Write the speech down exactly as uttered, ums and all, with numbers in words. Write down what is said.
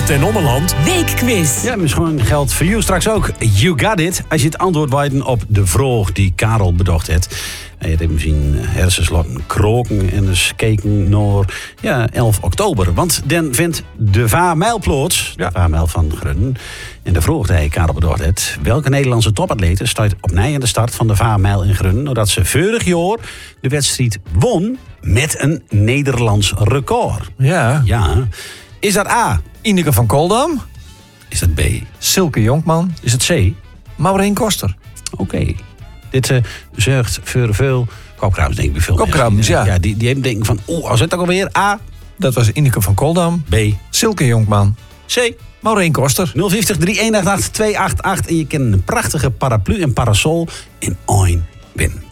Noord- en Ommeland Weekquiz. Ja, misschien geldt voor jou straks ook. You got it. Als je het antwoord weet op de vraag die Karel bedacht heeft. En je hebt misschien hersenslotten kroken en dus keken naar ja, elf oktober. Want dan vindt de vaarmijlplots, de vaarmijl van Grunnen. En de vraag die hij Karel bedacht heeft. Welke Nederlandse topatleten staat opnieuw aan de start van de vaarmijl in Grunnen? Doordat ze vorig jaar de wedstrijd won met een Nederlands record. Ja. Ja. Is dat A? Ineke van Koldam. Is dat B? Silke Jonkman. Is het C? Maureen Koster. Oké. Okay. Dit uh, zorgt voor veel kopkraams, denk ik. Veel kopkraams, ja. Ja, die, die hebben denken van, oeh, als het ook alweer A? Dat was Ineke van Koldam. B? Silke Jonkman. C? Maureen Koster. nul vijftig drie een acht acht twee acht acht. En je kent een prachtige paraplu en parasol in één win.